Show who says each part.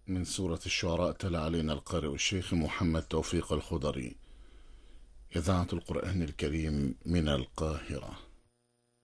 Speaker 1: من سورة الشعراء تلا علينا القارئ الشيخ محمد توفيق الخضري. إذاعة القرآن الكريم من القاهرة.